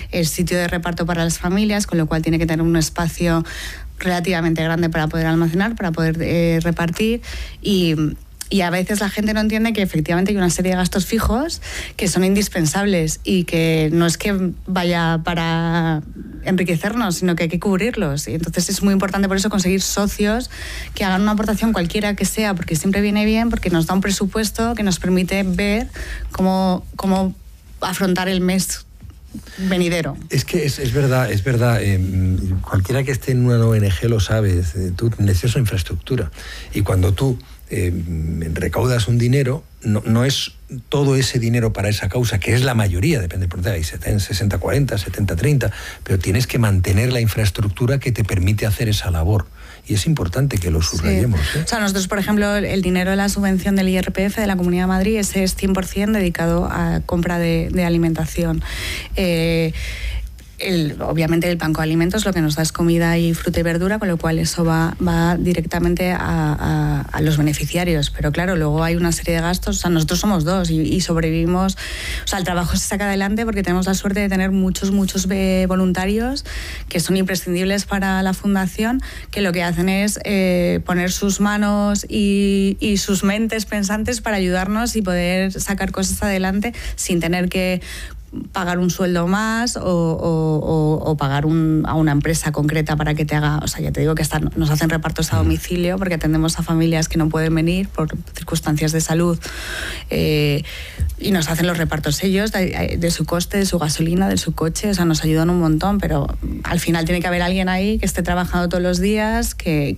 es sitio de reparto para las familias, con lo cual tiene que tener un espacio relativamente grande para poder almacenar, para poder repartir, y a veces la gente no entiende que efectivamente hay una serie de gastos fijos que son indispensables y que no es que vaya para enriquecernos, sino que hay que cubrirlos. Y entonces es muy importante por eso conseguir socios que hagan una aportación cualquiera que sea, porque siempre viene bien, porque nos da un presupuesto que nos permite ver cómo afrontar el mes venidero. Es que es verdad, cualquiera que esté en una ONG lo sabe, tú necesitas infraestructura, y cuando tú recaudas un dinero, no es todo ese dinero para esa causa, que es la mayoría, depende del porcentaje, 60-40, 70-30, pero tienes que mantener la infraestructura que te permite hacer esa labor. Y es importante que lo subrayemos. Sí. O sea, nosotros, por ejemplo, el dinero de la subvención del IRPF de la Comunidad de Madrid, ese es 100% dedicado a compra de alimentación. Obviamente el banco de alimentos lo que nos da es comida y fruta y verdura, con lo cual eso va directamente a los beneficiarios. Pero claro, luego hay una serie de gastos. O sea, nosotros somos dos y sobrevivimos. O sea, el trabajo se saca adelante porque tenemos la suerte de tener muchos voluntarios que son imprescindibles para la fundación, que lo que hacen es poner sus manos y sus mentes pensantes para ayudarnos y poder sacar cosas adelante sin tener que pagar un sueldo más o pagar a una empresa concreta para que te haga. O sea, ya te digo que nos hacen repartos a domicilio porque atendemos a familias que no pueden venir por circunstancias de salud, y nos hacen los repartos ellos de su coste, de su gasolina, de su coche. O sea, nos ayudan un montón, pero al final tiene que haber alguien ahí que esté trabajando todos los días,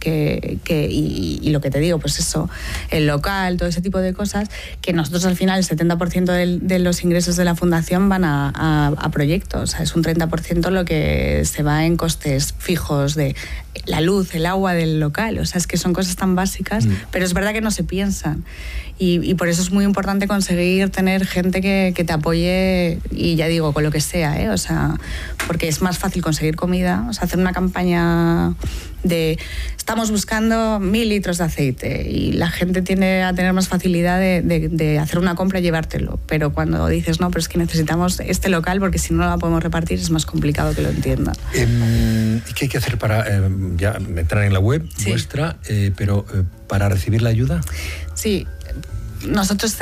y lo que te digo, pues eso, el local, todo ese tipo de cosas, que nosotros al final el 70% de los ingresos de la fundación van a proyectos. O sea, es un 30% lo que se va en costes fijos de la luz, el agua del local. O sea, es que son cosas tan básicas, pero es verdad que no se piensan. Y por eso es muy importante conseguir tener gente que te apoye, y ya digo, con lo que sea, ¿eh? O sea, porque es más fácil conseguir comida. O sea, hacer una campaña de estamos buscando 1000 litros de aceite y la gente tiende a tener más facilidad de hacer una compra y llevártelo, pero cuando dices no, pero es que necesitamos este local porque si no la podemos repartir es más complicado que lo entiendan. ¿Qué hay que hacer para ya entrar en la web vuestra, pero para recibir la ayuda? Sí. Nosotros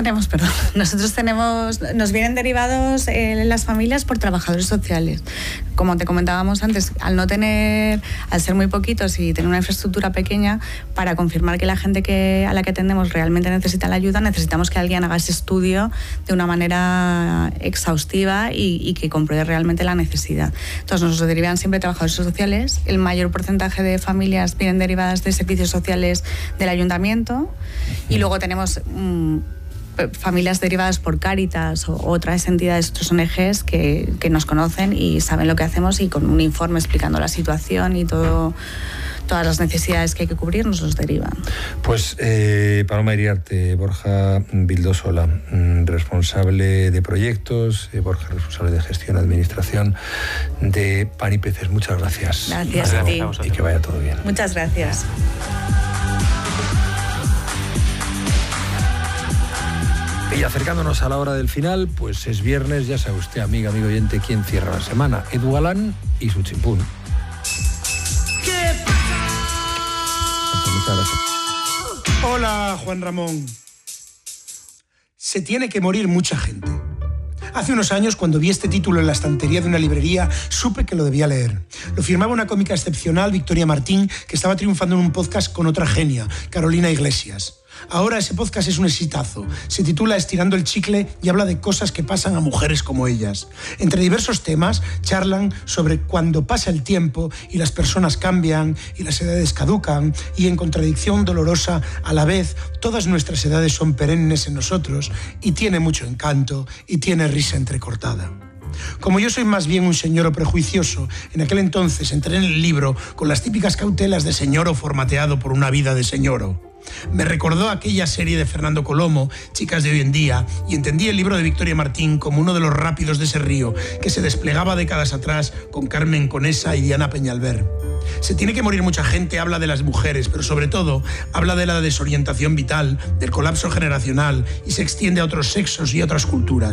nos vienen derivados las familias por trabajadores sociales. Como te comentábamos antes, al ser muy poquitos y tener una infraestructura pequeña, para confirmar que la gente a la que atendemos realmente necesita la ayuda, necesitamos que alguien haga ese estudio de una manera exhaustiva y que compruebe realmente la necesidad. Entonces nos derivan siempre trabajadores sociales. El mayor porcentaje de familias vienen derivadas de servicios sociales del ayuntamiento, y luego tenemos familias derivadas por Cáritas o otras entidades, otras ONGs que nos conocen y saben lo que hacemos, y con un informe explicando la situación y todas las necesidades que hay que cubrir nos los derivan. Pues Paloma Iriarte, Borja Vildosola, responsable de proyectos, Borja, responsable de gestión y administración de Pan y Peces. Muchas gracias. Gracias a ti. Y que vaya todo bien. Muchas gracias. Y acercándonos a la hora del final, pues es viernes, ya sabe usted, amigo oyente, quién cierra la semana. Edu Galán y su chimpún. ¿Qué pasa? Muchas gracias. Hola, Juan Ramón. Se tiene que morir mucha gente. Hace unos años, cuando vi este título en la estantería de una librería, supe que lo debía leer. Lo firmaba una cómica excepcional, Victoria Martín, que estaba triunfando en un podcast con otra genia, Carolina Iglesias. Ahora ese podcast es un exitazo. Se titula Estirando el chicle y habla de cosas que pasan a mujeres como ellas. Entre diversos temas, charlan sobre cuando pasa el tiempo y las personas cambian y las edades caducan, y en contradicción dolorosa a la vez, todas nuestras edades son perennes en nosotros, y tiene mucho encanto y tiene risa entrecortada. Como yo soy más bien un señoro prejuicioso, en aquel entonces entré en el libro con las típicas cautelas de señoro formateado por una vida de señoro. Me recordó aquella serie de Fernando Colomo, Chicas de hoy en día, y entendí el libro de Victoria Martín como uno de los rápidos de ese río que se desplegaba décadas atrás con Carmen Conesa y Diana Peñalver. Se tiene que morir mucha gente habla de las mujeres, pero sobre todo habla de la desorientación vital, del colapso generacional, y se extiende a otros sexos y a otras culturas.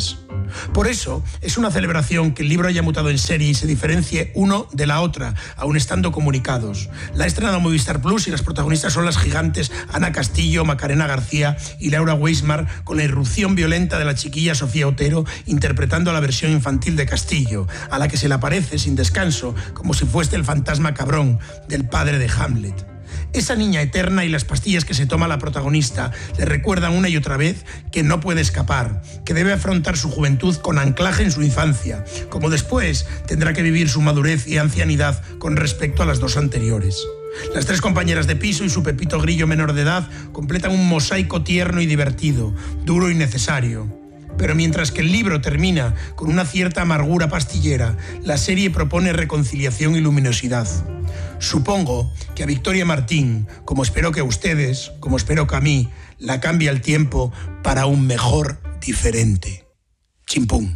Por eso es una celebración que el libro haya mutado en serie y se diferencie uno de la otra, aun estando comunicados. La ha estrenado Movistar Plus y las protagonistas son las gigantes Ana Castillo, Macarena García y Laura Weismar, con la irrupción violenta de la chiquilla Sofía Otero interpretando a la versión infantil de Castillo, a la que se le aparece sin descanso, como si fuese el fantasma cabrón del padre de Hamlet. Esa niña eterna y las pastillas que se toma la protagonista le recuerdan una y otra vez que no puede escapar, que debe afrontar su juventud con anclaje en su infancia, como después tendrá que vivir su madurez y ancianidad con respecto a las dos anteriores. Las tres compañeras de piso y su Pepito Grillo menor de edad completan un mosaico tierno y divertido, duro y necesario. Pero mientras que el libro termina con una cierta amargura pastillera, la serie propone reconciliación y luminosidad. Supongo que a Victoria Martín, como espero que a ustedes, como espero que a mí, la cambia el tiempo para un mejor diferente. Chimpún.